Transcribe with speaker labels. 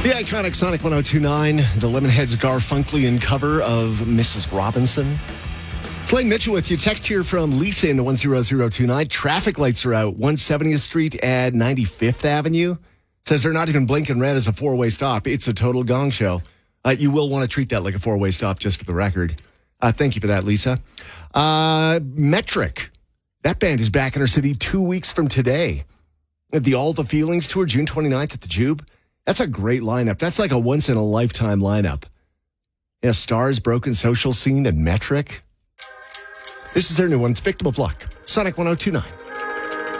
Speaker 1: The iconic Sonic 1029, the Lemonheads Garfunkel cover of Mrs. Robinson. Blaine Mitchell with you. Text here from Lisa in 10029. Traffic lights are out 170th Street at 95th Avenue. Says they're not even blinking red as a four-way stop. It's a total gong show. You will want to treat that like a four-way stop, just for the record. Thank you for that, Lisa. Metric. That band is back in our city 2 weeks from today. The All the Feelings Tour, June 29th at the Jube. That's a great lineup. That's like a once-in-a-lifetime lineup. Yeah, Stars, Broken Social Scene, and Metric. This is their new one. It's Victim of Luck. Sonic 1029.